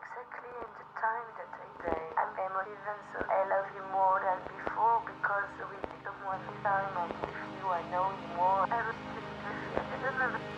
exactly in the time that I say I'm emotive and so I love you more than before because with someone this time I with you I know you more. I was just I don't know.